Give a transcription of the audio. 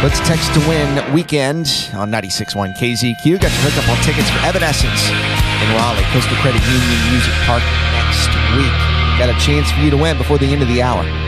Let's text to win weekend on 96.1 KZQ. Got your hookup on tickets for Evanescence in Raleigh, Coastal Credit Union Music Park next week. Got a chance for you to win before the end of the hour.